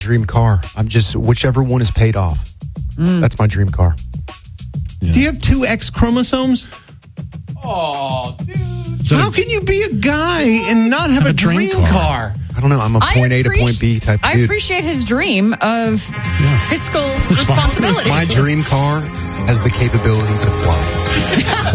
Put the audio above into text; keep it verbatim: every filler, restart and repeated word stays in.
dream car. I'm just, whichever one is paid off. Mm. That's my dream car. Yeah. Do you have two X chromosomes? Oh, dude. So how can you be a guy and not have, have a, a dream, dream car? car? I don't know. I'm a point A to point B type I dude. appreciate his dream of yeah. fiscal responsibility. My dream car has the capability to fly.